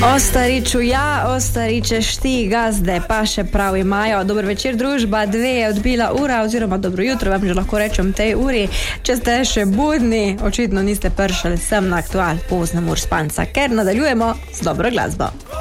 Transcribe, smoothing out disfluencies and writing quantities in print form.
Ostariču ja, ostariče šti, gazde pa še prav imajo. Dober večer, družba, 2 je odbila ura, oziroma dobro jutro, vam že lahko rečem tej uri. Če ste še budni, očitno niste pršali sem na aktual poznem ur spanca, ker nadaljujemo z dobro glasbo.